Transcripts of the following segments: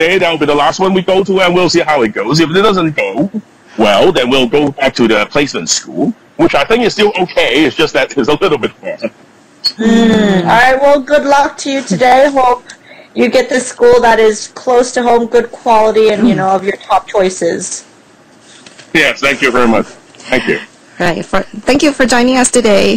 day. That will be the last one we go to, and we'll see how it goes. If it doesn't go well, then we'll go back to the placement school, which I think is still okay. It's just that it's a little bit far. All right. Well, good luck to you today. Hope you get the school that is close to home, good quality, and of your top choices. Yes. Thank you very much. Thank you. Right. Thank you for joining us today.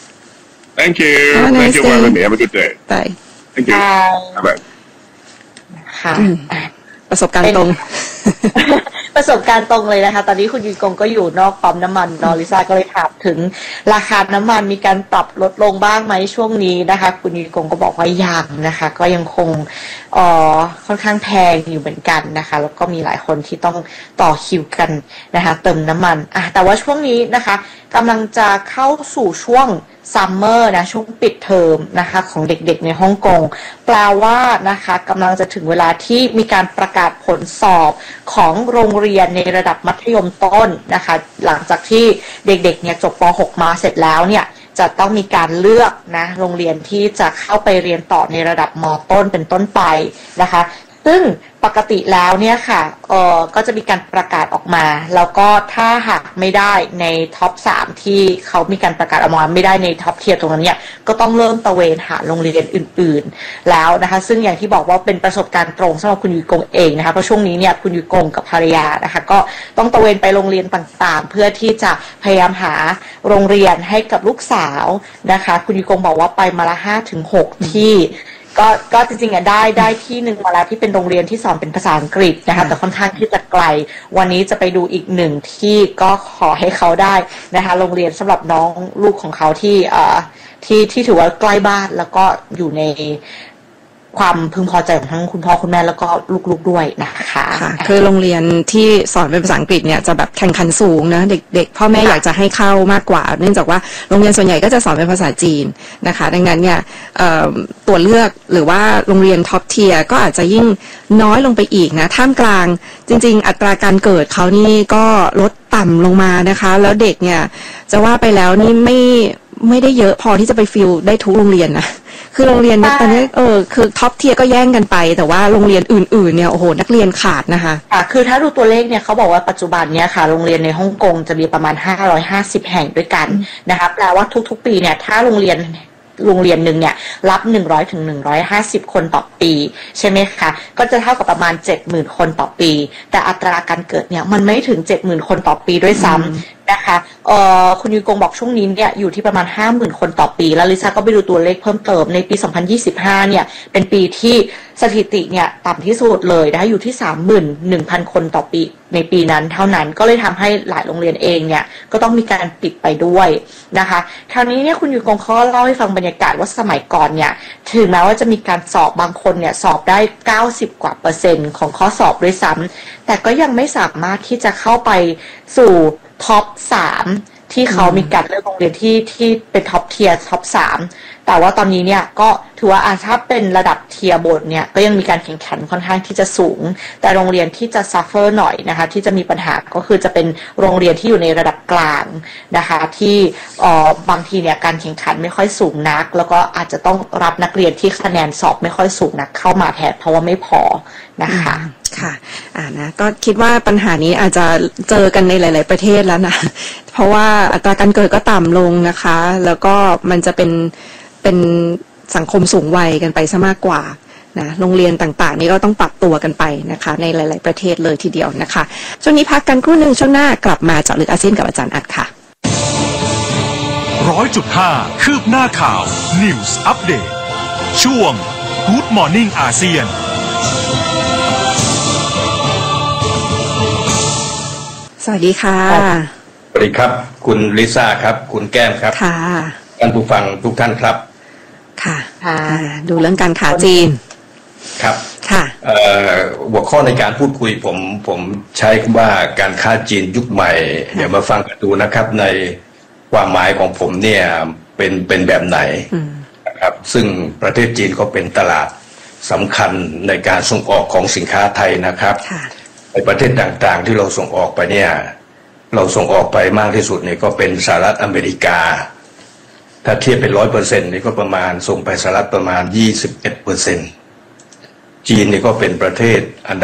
Thank you. Have a nice Thank you for day. having me. Have a good day. Bye. Thank you. Bye. ค่ะประสบการณ์ตรงประสบการณ์ตรงเลยนะคะตอนนี้คุณยุยกงก็อยู่นอกปั๊มน้ำมันนอลิซ่าก็เลยถามถึงราคาน้ำมันมีการปรับลดลงบ้างไหมช่วงนี้นะคะคุณยุยกงก็บอกว่ายังนะคะก็ยังคงค่อนข้างแพงอยู่เหมือนกันนะคะแล้วก็มีหลายคนที่ต้องต่อคิวกันนะคะเติมน้ำมันแต่ว่าช่วงนี้นะคะกำลังจะเข้าสู่ช่วงซัมเมอร์นะช่วงปิดเทอมนะคะของเด็กๆในฮ่องกงแปลว่านะคะกำลังจะถึงเวลาที่มีการประกาศผลสอบของโรงเรียนในระดับมัธยมต้นนะคะหลังจากที่เด็กๆเนี่ยจบป .6 มาเสร็จแล้วเนี่ยจะต้องมีการเลือกนะโรงเรียนที่จะเข้าไปเรียนต่อในระดับม.ต้นเป็นต้นไปนะคะซึ่งปกติแล้วเนี่ยค่ะก็จะมีการประกาศออกมาแล้วก็ถ้าหากไม่ได้ในท็อป3ที่เขามีการประกาศออกมาไม่ได้ในท็อปเทียร์ตรงนั้นเนี่ยก็ต้องเริ่มตะเวนหาโรงเรียนอื่นๆแล้วนะคะซึ่งอย่างที่บอกว่าเป็นประสบการณ์ตรงสำหรับคุณยุยกงเองนะคะเพราะช่วงนี้เนี่ยคุณยุยกงกับภรรยานะคะก็ต้องตะเวนไปโรงเรียนต่างๆเพื่อที่จะพยายามหาโรงเรียนให้กับลูกสาวนะคะคุณยุยกงบอกว่าไปมาละ5-6 ที่ก็จริงๆได้ที่หนึ่งมาแล้วที่เป็นโรงเรียนที่สอนเป็นภาษาอังกฤษนะคะแต่ค่อนข้างที่จะไกลวันนี้จะไปดูอีกหนึ่งที่ก็ขอให้เขาได้นะคะโรงเรียนสำหรับน้องลูกของเขาที่ถือว่าใกล้บ้านแล้วก็อยู่ในความพึงพอใจของทั้งคุณพ่อคุณแม่แล้วก็ลูกๆด้วยนะคะค่ะคือโรงเรียนที่สอนเป็นภาษาอังกฤษเนี่ยจะแบบแข่งขันสูงนะเด็กๆพ่อแม่อยากจะให้เข้ามากกว่าเนื่องจากว่าโรงเรียนส่วนใหญ่ก็จะสอนเป็นภาษาจีนนะคะดังนั้นเนี่ยตัวเลือกหรือว่าโรงเรียนท็อปเทียร์ก็อาจจะยิ่งน้อยลงไปอีกนะท่ามกลางจริงๆอัตราการเกิดเขานี่ก็ลดต่ำลงมานะคะแล้วเด็กเนี่ยจะว่าไปแล้วนี่ไม่ได้เยอะพอที่จะไปฟิลได้ทุกโรงเรียนนะคือโรงเรียนตอนนี้คือท็อปเทียร์ก็แย่งกันไปแต่ว่าโรงเรียนอื่นๆเนี่ยโอ้โหนักเรียนขาดนะคะคือถ้าดูตัวเลขเนี่ยเขาบอกว่าปัจจุบันเนี่ยค่ะโรงเรียนในฮ่องกงจะมีประมาณ550แห่งด้วยกันนะคะแปลว่าทุกๆปีเนี่ยถ้าโรงเรียนหนึ่งเนี่ยรับ100 ถึง 150คนต่อปีใช่ไหมคะก็จะเท่ากับประมาณ 70,000 คนต่อปีแต่อัตราการเกิดเนี่ยมันไม่ถึง 70,000 คนต่อปีด้วยซ้ำนะคะคุณยุยกงบอกช่วงนี้เนี่ยอยู่ที่ประมาณ 50,000 คนต่อปีแล้วลิซ่าก็ไปดูตัวเลขเพิ่มเติมในปี 2025 เนี่ยเป็นปีที่สถิติเนี่ยต่ำที่สุดเลยนะคะอยู่ที่ 31,000 คนต่อปีในปีนั้นเท่านั้นก็เลยทำให้หลายโรงเรียนเองเนี่ยก็ต้องมีการปิดไปด้วยนะคะคราวนี้เนี่ยคุณยุยกงเขาเล่าให้ฟังบรรยากาศว่าสมัยก่อนเนี่ยถึงแม้ว่าจะมีการสอบบางคนเนี่ยสอบได้90กว่า%ของข้อสอบด้วยซ้ำแต่ก็ยังไม่สามารถที่จะเข้าไปสู่ท็อป3ที่เขามีการเลือกโรงเรียนที่เป็นท็อปเทียร์ท็อป3แต่ว่าตอนนี้เนี่ยก็ถือว่าถ้าเป็นระดับเทียร์บนเนี่ยก็ยังมีการแข่งขันค่อนข้างที่จะสูงแต่โรงเรียนที่จะซัฟเฟอร์หน่อยนะคะที่จะมีปัญหาก็คือจะเป็นโรงเรียนที่อยู่ในระดับกลางนะคะที่บางทีเนี่ยการแข่งขันไม่ค่อยสูงนักแล้วก็อาจจะต้องรับนักเรียนที่คะแนนสอบไม่ค่อยสูงนักเข้ามาแทนเพราะว่าไม่พอนะคะค่ะนะก็คิดว่าปัญหานี้อาจจะเจอกันในหลายๆประเทศแล้วนะเพราะว่าอัตราการเกิดก็ต่ำลงนะคะแล้วก็มันจะเป็นสังคมสูงวัยกันไปซะมากกว่านะโรงเรียนต่างๆนี้ก็ต้องปรับตัวกันไปนะคะในหลายๆประเทศเลยทีเดียวนะคะช่วงนี้พักกันครู่นึงช่วงหน้ากลับมาเจาะลึกอาเซียนกับอาจารย์อัดค่ะ 100.5 คืบหน้าข่าว News Update ช่วง Good Morning อาเซียนสวัสดีค่ะสวัสดีครับคุณลิซ่าครับคุณแก้มครับค่ะท่านผู้ฟังทุกท่านครับค่ะดูเรื่องการค้าจีนครับค่ะหัวข้อในการพูดคุยผมใช้คำว่าการค้าจีนยุคใหม่เดี๋ยวมาฟังกันดูนะครับในความหมายของผมเนี่ยเป็นแบบไหนนะครับซึ่งประเทศจีนก็เป็นตลาดสำคัญในการส่งออกของสินค้าไทยนะครับในประเทศต่างๆที่เราส่งออกไปเนี่ยเราส่งออกไปมากที่สุดเนี่ยก็เป็นสหรัฐอเมริกาถ้าเทียบเป็น100%นี่ก็ประมาณส่งไปสหรัฐประมาณ21%นจีนเนี่ยก็เป็นประเทศอัน